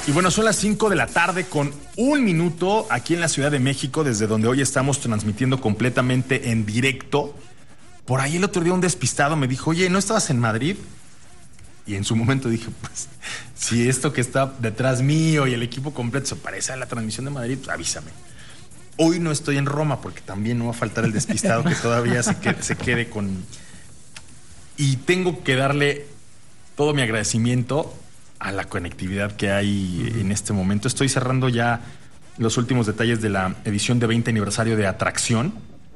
Y bueno, son las 5 de la tarde con 1 minuto aquí en la Ciudad de México, desde donde hoy estamos transmitiendo completamente en directo. Por ahí el otro día un despistado me dijo, oye, ¿no estabas en Madrid? Y en su momento dije, pues, si esto que está detrás mío y el equipo completo se parece a la transmisión de Madrid, pues avísame. Hoy no estoy en Roma porque también no va a faltar el despistado que todavía se quede con... Y tengo que darle todo mi agradecimiento a la conectividad que hay en este momento. Estoy cerrando ya los últimos detalles de la edición de 20 aniversario de Atracción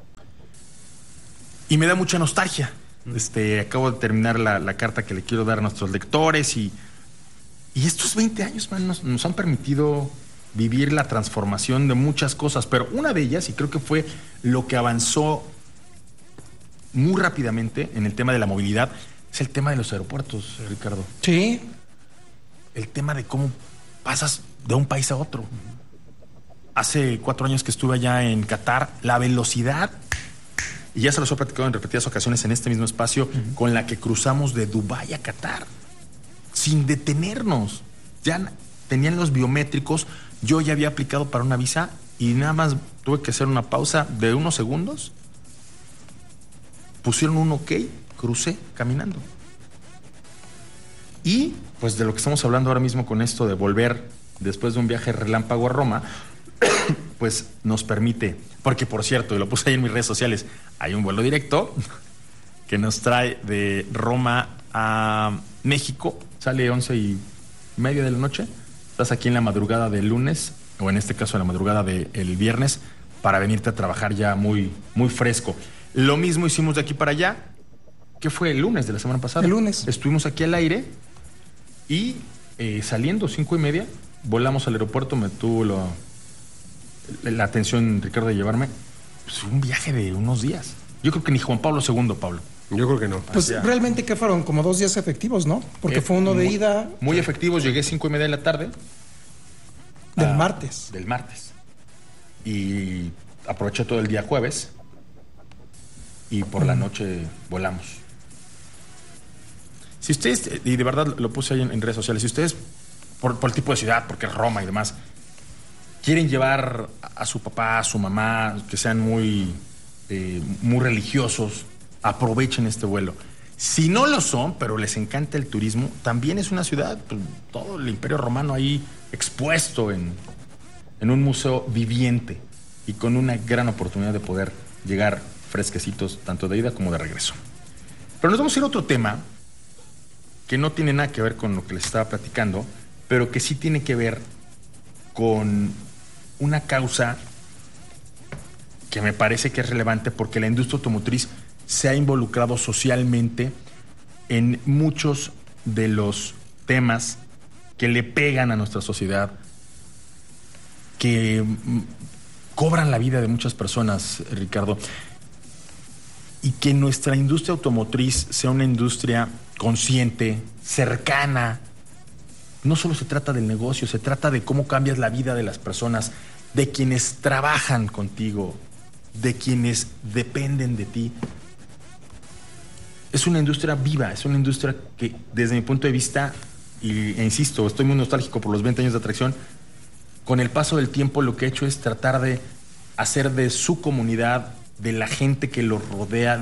y me da mucha nostalgia. Acabo de terminar la carta que le quiero dar a nuestros lectores y estos 20 años, man, nos han permitido vivir la transformación de muchas cosas, pero una de ellas, y creo que fue lo que avanzó muy rápidamente en el tema de la movilidad, es el tema de los aeropuertos, Ricardo. Sí. El tema de cómo pasas de un país a otro. Hace 4 años que estuve allá en Qatar, la velocidad, y ya se los he platicado en repetidas ocasiones en este mismo espacio, con la que cruzamos de Dubái a Qatar, sin detenernos. Ya tenían los biométricos, yo ya había aplicado para una visa y nada más tuve que hacer una pausa de unos segundos. Pusieron un OK, crucé caminando. Y pues de lo que estamos hablando ahora mismo con esto de volver después de un viaje relámpago a Roma, pues nos permite, porque por cierto, y lo puse ahí en mis redes sociales, hay un vuelo directo que nos trae de Roma a México, sale 11:30 de la noche, estás aquí en la madrugada del lunes, o en este caso en la madrugada del viernes, para venirte a trabajar ya muy, muy fresco. Lo mismo hicimos de aquí para allá, que fue el lunes de la semana pasada. El lunes. Estuvimos aquí al aire y saliendo 5:30, volamos al aeropuerto, me tuvo la atención, Ricardo, de llevarme. Pues un viaje de unos días. Yo creo que ni Juan Pablo II, Pablo. Yo creo que no. Pues realmente que fueron como 2 días efectivos, ¿no? Porque fue uno de ida. Muy efectivos, llegué 5:30 de la tarde. Del martes. Del martes. Y aproveché todo el día jueves. Y por la noche volamos. Si ustedes, y de verdad lo puse ahí en redes sociales, si ustedes, por el tipo de ciudad, porque es Roma y demás, quieren llevar a su papá, a su mamá, que sean muy religiosos, aprovechen este vuelo. Si no lo son, pero les encanta el turismo, también es una ciudad, pues, todo el Imperio Romano ahí expuesto en un museo viviente y con una gran oportunidad de poder llegar fresquecitos, tanto de ida como de regreso. Pero nos vamos a ir a otro tema que no tiene nada que ver con lo que les estaba platicando, pero que sí tiene que ver con una causa que me parece que es relevante porque la industria automotriz se ha involucrado socialmente en muchos de los temas que le pegan a nuestra sociedad, que cobran la vida de muchas personas, Ricardo, y que nuestra industria automotriz sea una industria consciente, cercana. No solo se trata del negocio, se trata de cómo cambias la vida de las personas, de quienes trabajan contigo, de quienes dependen de ti. Es una industria viva, es una industria que desde mi punto de vista, e insisto, estoy muy nostálgico por los 20 años de Atracción, con el paso del tiempo lo que he hecho es tratar de hacer de su comunidad, de la gente que lo rodea,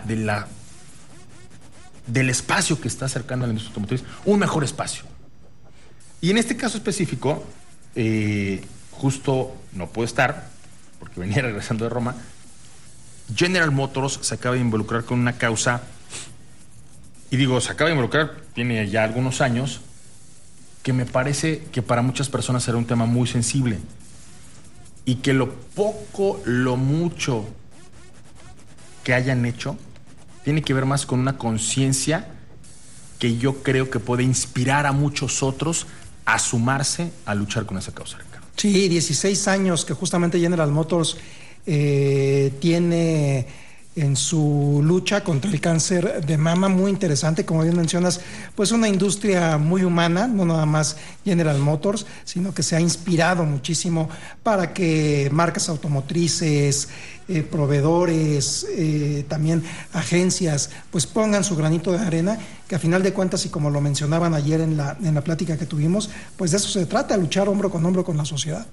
del espacio que está acercando a la industria automotriz, un mejor espacio. Y en este caso específico, justo no puedo estar, porque venía regresando de Roma. General Motors se acaba de involucrar con una causa, y digo, se acaba de involucrar, tiene ya algunos años, que me parece que para muchas personas será un tema muy sensible, y que lo poco, lo mucho que hayan hecho, tiene que ver más con una conciencia que yo creo que puede inspirar a muchos otros a sumarse a luchar con esa causa, Ricardo. Sí, 16 años que justamente General Motors tiene en su lucha contra el cáncer de mama, muy interesante, como bien mencionas, pues una industria muy humana, no nada más General Motors, sino que se ha inspirado muchísimo para que marcas automotrices, proveedores, también agencias, pues pongan su granito de arena, que a final de cuentas, y como lo mencionaban ayer en la plática que tuvimos, pues de eso se trata, luchar hombro con la sociedad.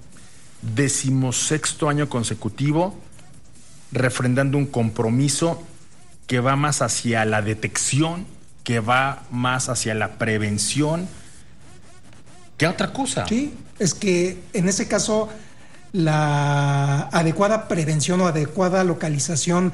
16º año consecutivo, refrendando un compromiso que va más hacia la detección, que va más hacia la prevención. ¿Qué otra cosa? Sí, es que en ese caso la adecuada prevención o adecuada localización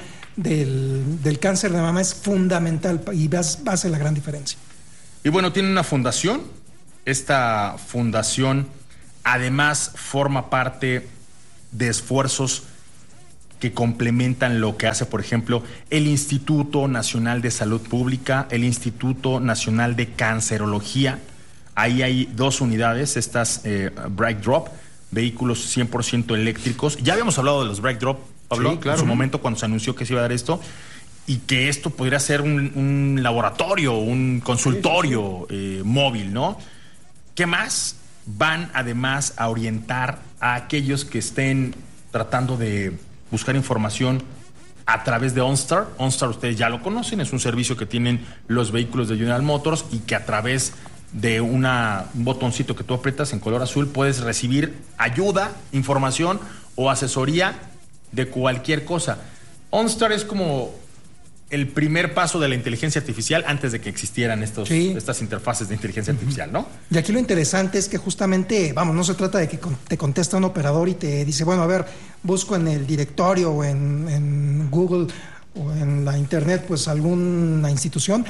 del cáncer de mama es fundamental y hace la gran diferencia. Y bueno, tiene una fundación. Esta fundación además forma parte de esfuerzos que complementan lo que hace, por ejemplo, el Instituto Nacional de Salud Pública, el Instituto Nacional de Cancerología. Ahí hay 2 unidades, estas Bright Drop, vehículos 100% eléctricos. Ya habíamos hablado de los Bright Drop, Pablo, sí, claro, en su momento cuando se anunció que se iba a dar esto, y que esto podría ser un laboratorio, un consultorio móvil, ¿no? ¿Qué más? Van además a orientar a aquellos que estén tratando de buscar información a través de OnStar. OnStar ustedes ya lo conocen, es un servicio que tienen los vehículos de General Motors y que a través de un botoncito que tú aprietas en color azul puedes recibir ayuda, información o asesoría de cualquier cosa. OnStar es como el primer paso de la inteligencia artificial antes de que existieran estas interfaces de inteligencia artificial, ¿no? Y aquí lo interesante es que justamente, no se trata de que te contesta un operador y te dice, bueno, a ver, busco en el directorio o en Google o en la internet, pues alguna institución.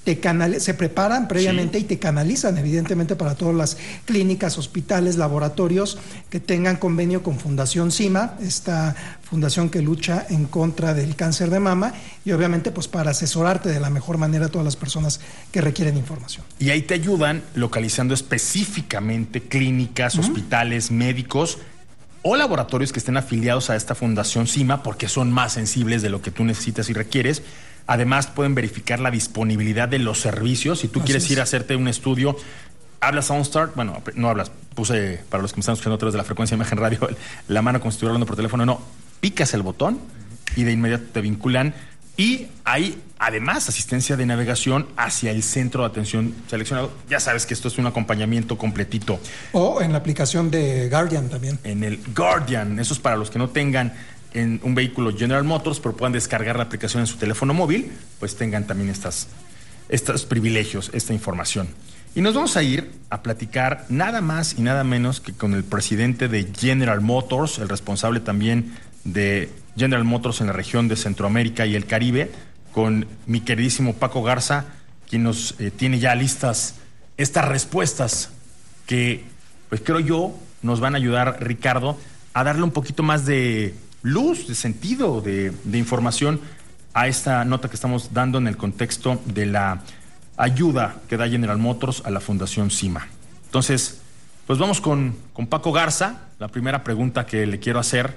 Se preparan previamente, sí, y te canalizan evidentemente para todas las clínicas, hospitales, laboratorios que tengan convenio con Fundación CIMA, esta fundación que lucha en contra del cáncer de mama, y obviamente pues para asesorarte de la mejor manera a todas las personas que requieren información. Y ahí te ayudan localizando específicamente clínicas, hospitales, médicos o laboratorios que estén afiliados a esta Fundación CIMA, porque son más sensibles de lo que tú necesitas y requieres. Además, pueden verificar la disponibilidad de los servicios. Si tú quieres ir a hacerte un estudio, hablas a OnStar, bueno, no hablas, puse para los que me están escuchando a través de la frecuencia Imagen Radio la mano como si estuviera hablando por teléfono, no, picas el botón y de inmediato te vinculan. Y hay además asistencia de navegación hacia el centro de atención seleccionado. Ya sabes que esto es un acompañamiento completito. O en la aplicación de Guardian también. En el Guardian, eso es para los que no tengan en un vehículo General Motors, pero puedan descargar la aplicación en su teléfono móvil, pues tengan también estos privilegios, esta información. Y nos vamos a ir a platicar nada más y nada menos que con el presidente de General Motors, el responsable también de General Motors en la región de Centroamérica y el Caribe, con mi queridísimo Paco Garza, quien nos tiene ya listas estas respuestas que, pues creo yo, nos van a ayudar, Ricardo, a darle un poquito más de luz, de sentido, de información a esta nota que estamos dando en el contexto de la ayuda que da General Motors a la Fundación CIMA. Entonces, pues vamos con Paco Garza. La primera pregunta que le quiero hacer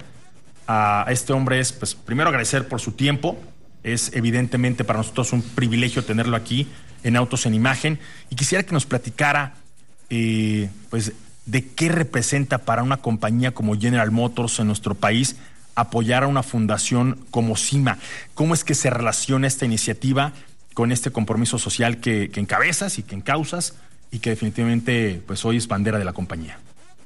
a este hombre es, pues, primero agradecer por su tiempo. Es evidentemente para nosotros un privilegio tenerlo aquí en Autos en Imagen. Y quisiera que nos platicara, pues, de qué representa para una compañía como General Motors en nuestro país apoyar a una fundación como CIMA. ¿Cómo es que se relaciona esta iniciativa con este compromiso social que encabezas y que encausas y que definitivamente pues hoy es bandera de la compañía?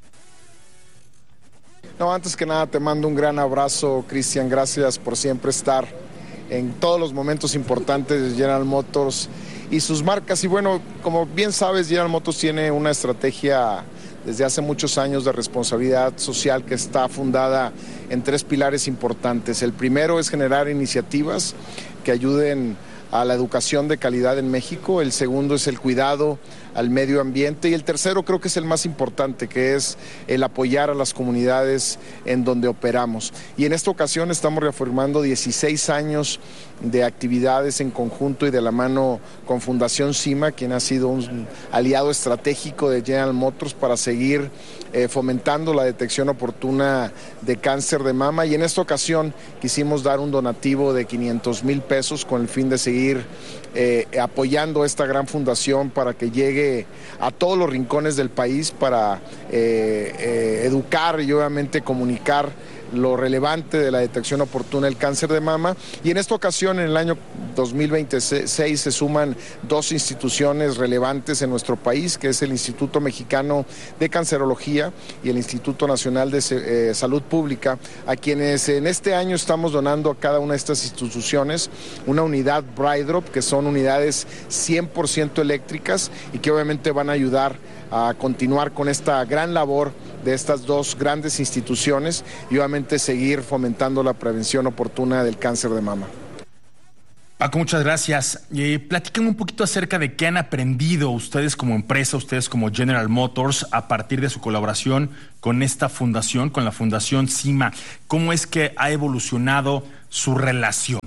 No, antes que nada te mando un gran abrazo, Cristian. Gracias por siempre estar en todos los momentos importantes de General Motors y sus marcas. Y bueno, como bien sabes, General Motors tiene una estrategia desde hace muchos años de responsabilidad social que está fundada en 3 pilares importantes. El primero es generar iniciativas que ayuden a la educación de calidad en México. El segundo es el cuidado al medio ambiente. Y el tercero creo que es el más importante, que es el apoyar a las comunidades en donde operamos. Y en esta ocasión estamos reafirmando 16 años de actividades en conjunto y de la mano con Fundación CIMA, quien ha sido un aliado estratégico de General Motors para seguir fomentando la detección oportuna de cáncer de mama. Y en esta ocasión quisimos dar un donativo de 500,000 pesos con el fin de seguir apoyando esta gran fundación para que llegue a todos los rincones del país para educar y obviamente comunicar lo relevante de la detección oportuna del cáncer de mama. Y en esta ocasión, en el año 2026, se suman 2 instituciones relevantes en nuestro país, que es el Instituto Mexicano de Cancerología y el Instituto Nacional de Salud Pública, a quienes en este año estamos donando a cada una de estas instituciones una unidad BrightDrop, que son unidades 100% eléctricas y que obviamente van a ayudar a continuar con esta gran labor de estas 2 grandes instituciones y obviamente seguir fomentando la prevención oportuna del cáncer de mama. Paco, muchas gracias. Platíquenme un poquito acerca de qué han aprendido ustedes como empresa, ustedes como General Motors, a partir de su colaboración con esta fundación, con la Fundación CIMA. ¿Cómo es que ha evolucionado su relación?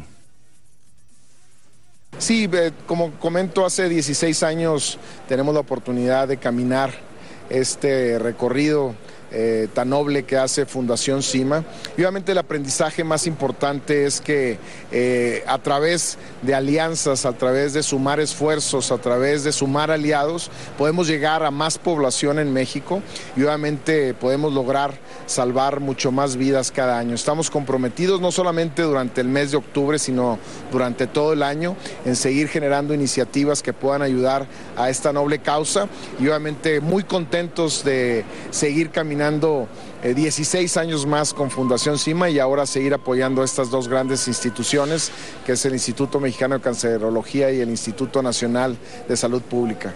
Sí, como comento, hace 16 años tenemos la oportunidad de caminar este recorrido tan noble que hace Fundación CIMA. Y obviamente el aprendizaje más importante es que a través de alianzas, a través de sumar esfuerzos, a través de sumar aliados, podemos llegar a más población en México y obviamente podemos lograr salvar mucho más vidas cada año. Estamos comprometidos no solamente durante el mes de octubre, sino durante todo el año en seguir generando iniciativas que puedan ayudar a esta noble causa y obviamente muy contentos de seguir caminando 16 años más con Fundación CIMA y ahora seguir apoyando estas 2 grandes instituciones, que es el Instituto Mexicano de Cancerología y el Instituto Nacional de Salud Pública.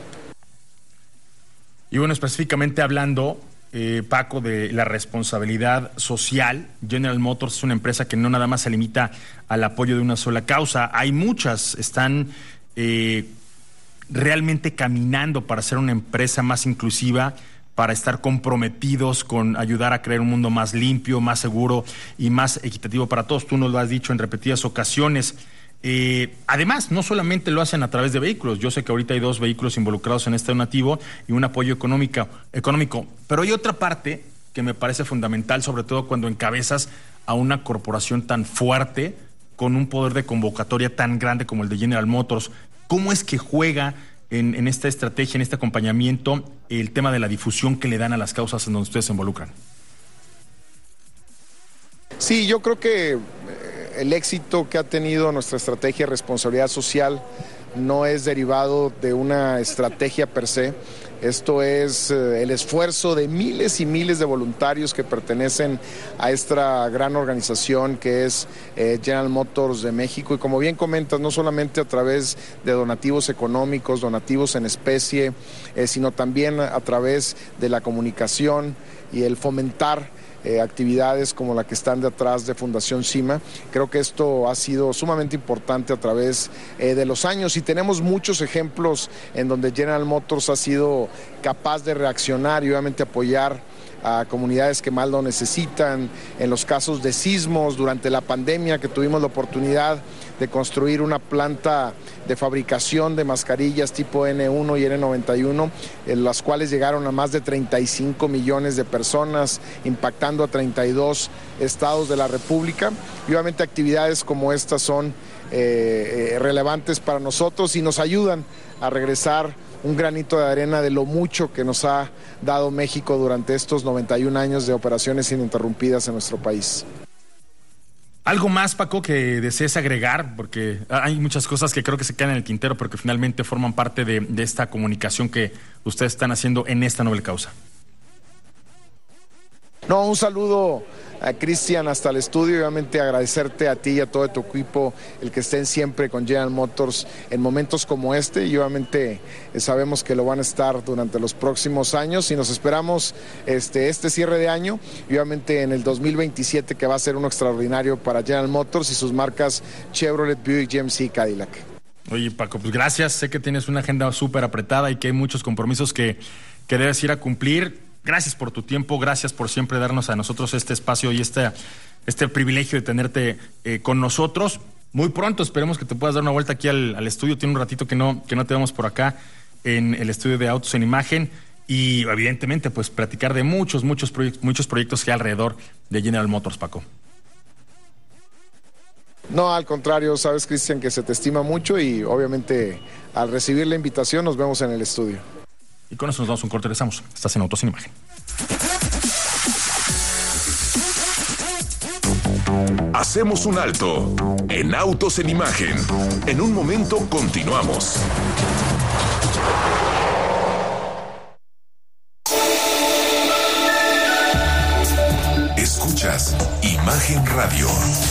Y bueno, específicamente hablando, Paco, de la responsabilidad social, General Motors es una empresa que no nada más se limita al apoyo de una sola causa. Hay muchas, están realmente caminando para ser una empresa más inclusiva, para estar comprometidos con ayudar a crear un mundo más limpio, más seguro y más equitativo para todos. Tú nos lo has dicho en repetidas ocasiones. Además, no solamente lo hacen a través de vehículos. Yo sé que ahorita hay 2 vehículos involucrados en este donativo y un apoyo económico. Pero hay otra parte que me parece fundamental, sobre todo cuando encabezas a una corporación tan fuerte, con un poder de convocatoria tan grande como el de General Motors. ¿Cómo es que juega en esta estrategia, en este acompañamiento, el tema de la difusión que le dan a las causas en donde ustedes se involucran? Sí, yo creo que el éxito que ha tenido nuestra estrategia de responsabilidad social no es derivado de una estrategia per se. Esto es el esfuerzo de miles y miles de voluntarios que pertenecen a esta gran organización que es General Motors de México. Y como bien comentas, no solamente a través de donativos económicos, donativos en especie, sino también a través de la comunicación y el fomentar actividades como la que están detrás de Fundación CIMA. Creo que esto ha sido sumamente importante a través de los años y tenemos muchos ejemplos en donde General Motors ha sido capaz de reaccionar y obviamente apoyar a comunidades que más lo necesitan. En los casos de sismos, durante la pandemia, que tuvimos la oportunidad de construir una planta de fabricación de mascarillas tipo N1 y N91, en las cuales llegaron a más de 35 millones de personas, impactando a 32 estados de la República. Y obviamente actividades como estas son relevantes para nosotros y nos ayudan a regresar un granito de arena de lo mucho que nos ha dado México durante estos 91 años de operaciones ininterrumpidas en nuestro país. ¿Algo más, Paco, que desees agregar? Porque hay muchas cosas que creo que se quedan en el tintero, pero que finalmente forman parte de esta comunicación que ustedes están haciendo en esta noble causa. No, un saludo a Cristian hasta el estudio y obviamente agradecerte a ti y a todo tu equipo el que estén siempre con General Motors en momentos como este y obviamente sabemos que lo van a estar durante los próximos años y nos esperamos este cierre de año y obviamente en el 2027 que va a ser uno extraordinario para General Motors y sus marcas Chevrolet, Buick, GMC y Cadillac. Oye, Paco, pues gracias. Sé que tienes una agenda súper apretada y que hay muchos compromisos que debes ir a cumplir. Gracias por tu tiempo, gracias por siempre darnos a nosotros este espacio y este privilegio de tenerte con nosotros. Muy pronto esperemos que te puedas dar una vuelta aquí al estudio. Tiene un ratito que no te vemos por acá en el estudio de Autos en Imagen. Y evidentemente, pues platicar de muchos proyectos que hay alrededor de General Motors, Paco. No, al contrario, sabes, Cristian, que se te estima mucho y obviamente al recibir la invitación nos vemos en el estudio. Y con eso nos damos un corte, regresamos. Estás en Autos en Imagen. Hacemos un alto en Autos en Imagen. En un momento continuamos. Escuchas Imagen Radio.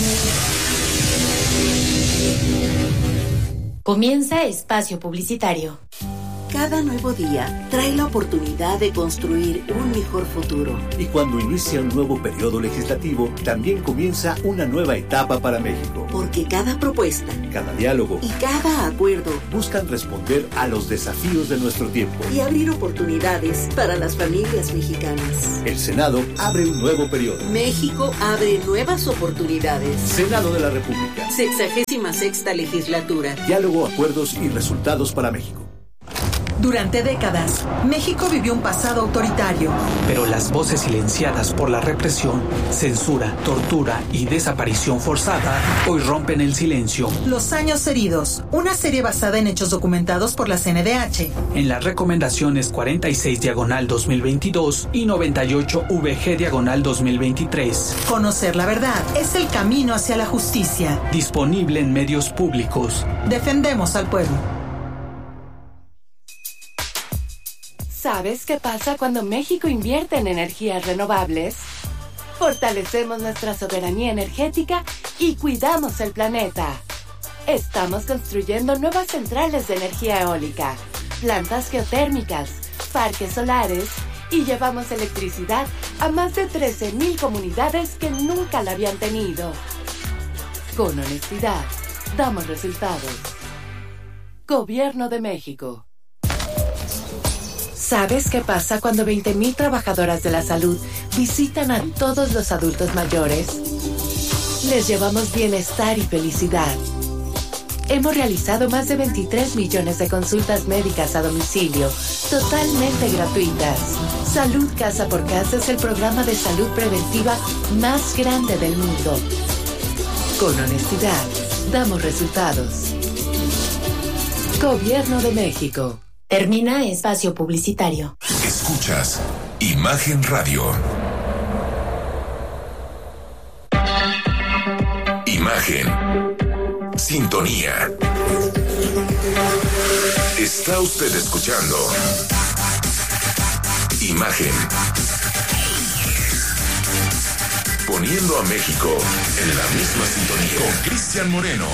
Comienza Espacio Publicitario. Cada nuevo día trae la oportunidad de construir un mejor futuro. Y cuando inicia un nuevo periodo legislativo, también comienza una nueva etapa para México. Porque cada propuesta, cada diálogo y cada acuerdo buscan responder a los desafíos de nuestro tiempo y abrir oportunidades para las familias mexicanas. El Senado abre un nuevo periodo. México abre nuevas oportunidades. Senado de la República. 66ª legislatura. Diálogo, acuerdos y resultados para México. Durante décadas, México vivió un pasado autoritario. Pero las voces silenciadas por la represión, censura, tortura y desaparición forzada hoy rompen el silencio. Los años heridos, una serie basada en hechos documentados por la CNDH. En las recomendaciones 46/2022 y 98/VG/2023. Conocer la verdad es el camino hacia la justicia. Disponible en medios públicos. Defendemos al pueblo. ¿Sabes qué pasa cuando México invierte en energías renovables? Fortalecemos nuestra soberanía energética y cuidamos el planeta. Estamos construyendo nuevas centrales de energía eólica, plantas geotérmicas, parques solares y llevamos electricidad a más de 13,000 comunidades que nunca la habían tenido. Con honestidad, damos resultados. Gobierno de México. ¿Sabes qué pasa cuando 20,000 trabajadoras de la salud visitan a todos los adultos mayores? Les llevamos bienestar y felicidad. Hemos realizado más de 23 millones de consultas médicas a domicilio, totalmente gratuitas. Salud Casa por Casa es el programa de salud preventiva más grande del mundo. Con honestidad, damos resultados. Gobierno de México. Termina Espacio Publicitario. Escuchas Imagen Radio. Imagen. Sintonía. Está usted escuchando Imagen. Poniendo a México en la misma sintonía. Con Cristian Moreno.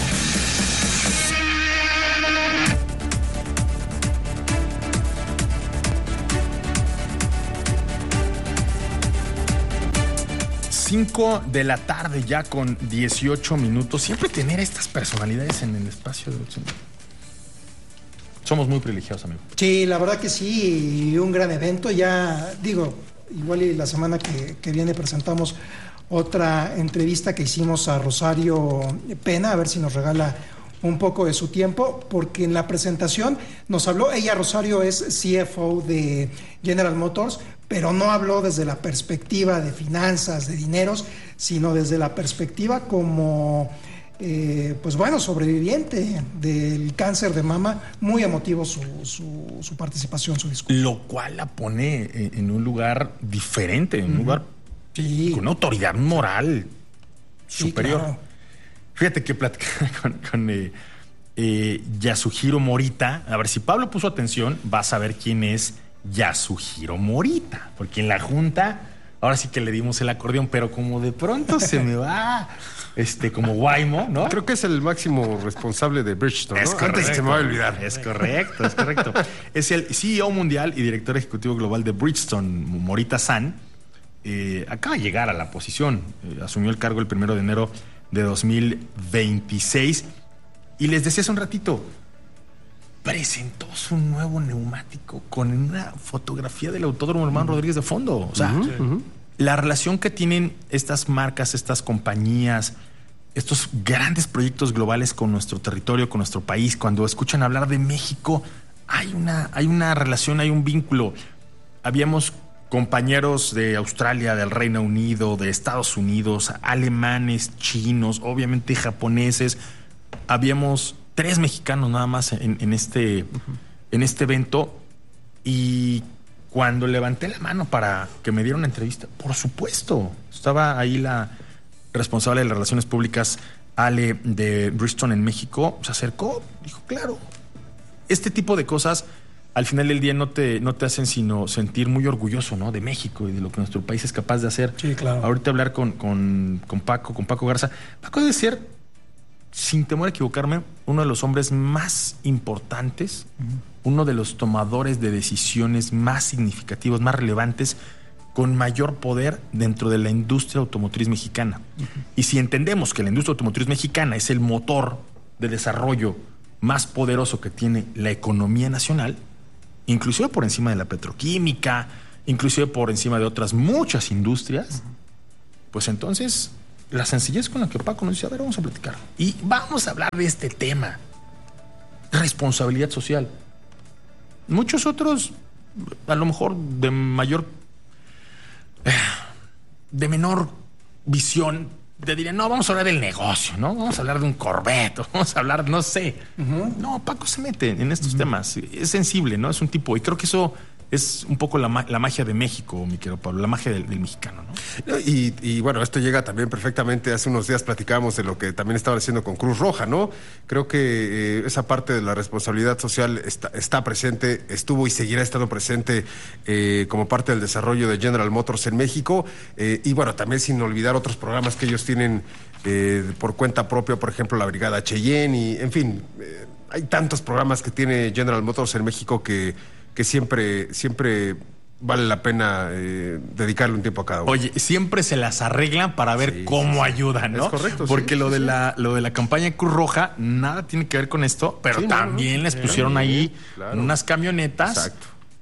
De la tarde ya con 18 minutos. Siempre tener estas personalidades en el espacio de Autos. Somos muy privilegiados, amigo. Sí, la verdad que sí, un gran evento. Ya digo, igual y la semana que viene presentamos otra entrevista que hicimos a Rosario Pena, a ver si nos regala un poco de su tiempo, porque en la presentación nos habló, ella, Rosario, es CFO de General Motors, pero no habló desde la perspectiva de finanzas, de dineros, sino desde la perspectiva como, pues bueno, sobreviviente del cáncer de mama. Muy emotivo su participación, su discurso. Lo cual la pone en un lugar diferente, en un lugar con una autoridad moral superior. Claro. Fíjate que platicaba con Yasuhiro Morita. A ver, si Pablo puso atención, va a saber quién es Yasuhiro Morita, porque en la junta ahora sí que le dimos el acordeón, pero como de pronto se me va como Guaymo, ¿no? Creo que es el máximo responsable de Bridgestone, ¿no? Es correcto. Antes se me va a olvidar. Es correcto. Es el CEO mundial y director ejecutivo global de Bridgestone, Morita-san. Acaba de llegar a la posición. Asumió el cargo el 1 de enero de 2026. Y les decía hace un ratito, presentó su nuevo neumático con una fotografía del Autódromo Hermano Rodríguez de fondo. O sea, la relación que tienen estas marcas, estas compañías, estos grandes proyectos globales con nuestro territorio, con nuestro país, cuando escuchan hablar de México, hay una relación, hay un vínculo. Habíamos compañeros de Australia, del Reino Unido, de Estados Unidos, alemanes, chinos, obviamente japoneses. Habíamos 3 mexicanos nada más en este evento, y cuando levanté la mano para que me diera una entrevista, por supuesto, estaba ahí la responsable de las relaciones públicas, Ale, de Bridgestone en México, se acercó, dijo, claro, este tipo de cosas al final del día no te hacen sino sentir muy orgulloso, ¿no?, de México y de lo que nuestro país es capaz de hacer. Sí, claro. Ahorita hablar con Paco Garza. Paco debe ser, sin temor a equivocarme, uno de los hombres más importantes, uno de los tomadores de decisiones más significativos, más relevantes, con mayor poder dentro de la industria automotriz mexicana. Y si entendemos que la industria automotriz mexicana es el motor de desarrollo más poderoso que tiene la economía nacional, inclusive por encima de la petroquímica, inclusive por encima de otras muchas industrias, pues entonces la sencillez con la que Paco nos dice, a ver, vamos a platicar. Y vamos a hablar de este tema, responsabilidad social. Muchos otros, a lo mejor de menor visión, te dirían, no, vamos a hablar del negocio, ¿no? Vamos a hablar de un Corvette, vamos a hablar, no sé. No, Paco se mete en estos temas, es sensible, ¿no? Es un tipo, y creo que eso es un poco la magia de México, mi querido Pablo, la magia del mexicano, ¿no? Y bueno, esto llega también perfectamente. Hace unos días platicábamos de lo que también estaba haciendo con Cruz Roja, ¿no? Creo que esa parte de la responsabilidad social está presente, estuvo y seguirá estando presente como parte del desarrollo de General Motors en México. Y bueno, también sin olvidar otros programas que ellos tienen por cuenta propia, por ejemplo, la Brigada Cheyenne, y en fin, hay tantos programas que tiene General Motors en México que siempre vale la pena dedicarle un tiempo a cada uno. Oye, siempre se las arreglan para ver cómo ayudan, ¿no? Es correcto. Porque lo de la campaña de Cruz Roja nada tiene que ver con esto, pero también les pusieron ahí unas camionetas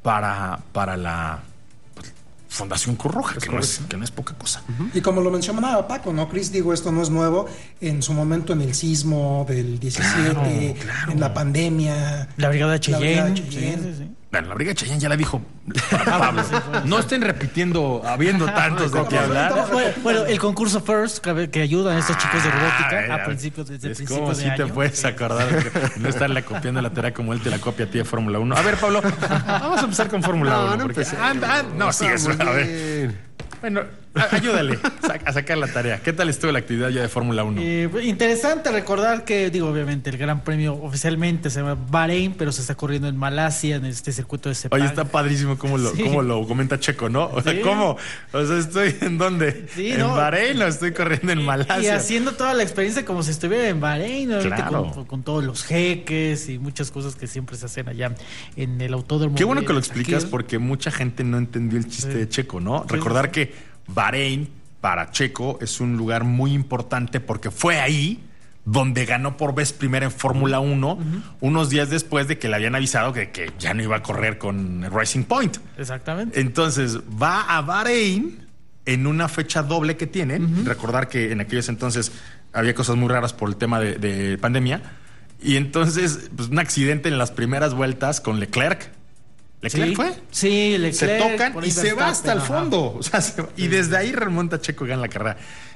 para la Fundación Cruz Roja, que no es poca cosa. Y como lo mencionaba Paco, ¿no, Chris? Digo, esto no es nuevo. En su momento, en el sismo del 17, en la pandemia. La Brigada Cheyenne. Sí. Bueno, la Brigada Cheyenne ya la dijo Pablo. No estén repitiendo, habiendo tantos de qué hablar. Bueno, el concurso First, que ayuda a estos chicos de robótica a principios de año. Es como si te puedes acordar de no estarle copiando la tarea como él te la copia a ti de Fórmula 1. A ver, Pablo, vamos a empezar con Fórmula 1. No, sí, eso. A ver. Bueno, ayúdale a sacar la tarea. ¿Qué tal estuvo la actividad ya de Fórmula 1? Interesante recordar que, obviamente el Gran Premio oficialmente se llama Bahrein, pero se está corriendo en Malasia, en este circuito de Sepang. Oye, está padrísimo cómo lo comenta Checo, ¿no? O sea, ¿cómo? O sea, ¿estoy en dónde? Sí, ¿en Bahrein o estoy corriendo en Malasia? Y haciendo toda la experiencia como si estuviera en Bahrein, con todos los jeques y muchas cosas que siempre se hacen allá en el autódromo. Qué bueno que lo explicas, porque mucha gente no entendió el chiste de Checo, ¿no? Recordar que Bahrein para Checo es un lugar muy importante porque fue ahí donde ganó por vez primera en Fórmula 1, unos días después de que le habían avisado que ya no iba a correr con Racing Point. Exactamente. Entonces va a Bahrein en una fecha doble que tienen. Recordar que en aquellos entonces había cosas muy raras por el tema de pandemia. Y entonces, pues, un accidente en las primeras vueltas con Leclerc. ¿Leclerc fue? Sí, Leclerc. Se tocan y se va hasta el fondo. O sea, y desde ahí remonta Checo y gana la carrera.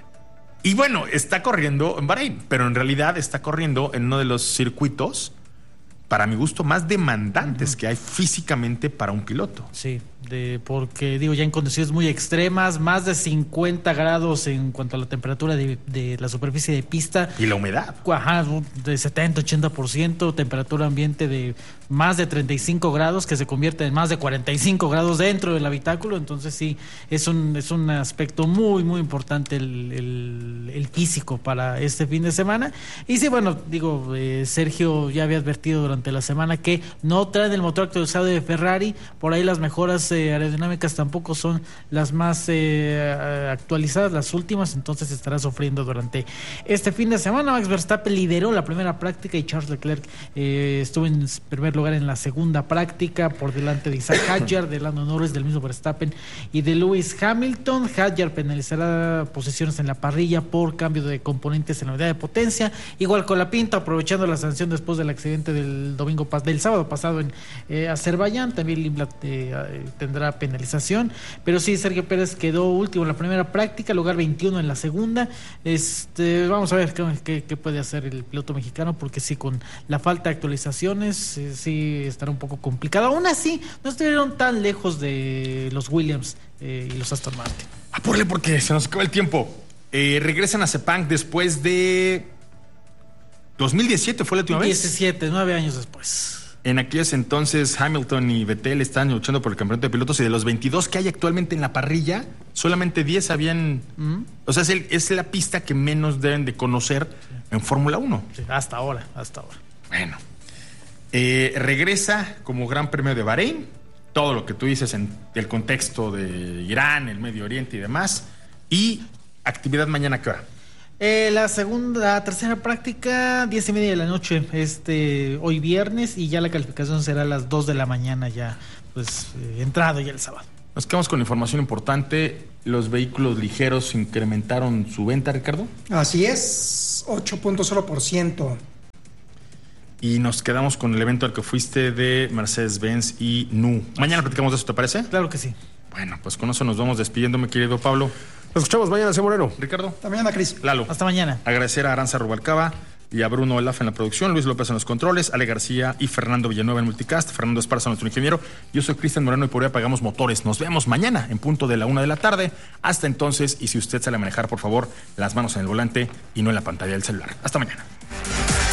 Y bueno, está corriendo en Bahrein, pero en realidad está corriendo en uno de los circuitos, para mi gusto, más demandantes que hay físicamente para un piloto. Sí, porque ya en condiciones muy extremas, más de 50 grados en cuanto a la temperatura de la superficie de pista. Y la humedad. Ajá, de 70-80%, temperatura ambiente de más de 35 grados, que se convierte en más de 45 grados dentro del habitáculo. Entonces sí, es un aspecto muy, muy importante el físico para este fin de semana. Y sí, bueno, Sergio ya había advertido durante la semana que no traen el motor actualizado de Ferrari. Por ahí las mejoras aerodinámicas tampoco son las más actualizadas, las últimas, entonces estará sufriendo durante este fin de semana. Max Verstappen lideró la primera práctica y Charles Leclerc estuvo en primer lugar en la segunda práctica, por delante de Isaac Hadjar, de Lando Norris, del mismo Verstappen y de Lewis Hamilton. Hadjar penalizará posiciones en la parrilla por cambio de componentes en la unidad de potencia, igual con la Pinto, aprovechando la sanción después del accidente del sábado pasado en Azerbaiyán. También Limblad tendrá penalización, pero sí, Sergio Pérez quedó último en la primera práctica, lugar 21 en la segunda. Vamos a ver qué puede hacer el piloto mexicano, porque sí, con la falta de actualizaciones sí estará un poco complicado. Aún así, no estuvieron tan lejos de los Williams y los Aston Martin. Apúrale porque se nos acaba el tiempo. Regresan a Sepang después de 2017, fue la última vez. 17, 9 años después. En aquellos entonces Hamilton y Vettel están luchando por el campeonato de pilotos, y de los 22 que hay actualmente en la parrilla, solamente 10 habían... O sea, es la pista que menos deben de conocer en Fórmula 1. Sí, hasta ahora. Bueno. Regresa como Gran Premio de Bahrein. Todo lo que tú dices en el contexto de Irán, el Medio Oriente y demás. Y actividad mañana, ¿qué hora? La tercera práctica, 10:30 de la noche, hoy viernes, y ya la calificación será a las 2 de la mañana, ya, entrado ya el sábado. Nos quedamos con información importante. Los vehículos ligeros incrementaron su venta, Ricardo. Así es, 8.0%. Y nos quedamos con el evento al que fuiste de Mercedes-Benz y Nu. Mañana platicamos de eso, ¿te parece? Claro que sí. Bueno, pues con eso nos vamos despidiendo, mi querido Pablo. Nos escuchamos mañana, señor Moreno. Ricardo. Hasta mañana, Cris. Lalo. Hasta mañana. Agradecer a Aranza Rubalcaba y a Bruno Olaf en la producción, Luis López en los controles, Ale García y Fernando Villanueva en Multicast, Fernando Esparza, nuestro ingeniero. Yo soy Cristian Moreno y por hoy apagamos motores. Nos vemos mañana en punto de la 1 de la tarde. Hasta entonces, y si usted sale a manejar, por favor, las manos en el volante y no en la pantalla del celular. Hasta mañana.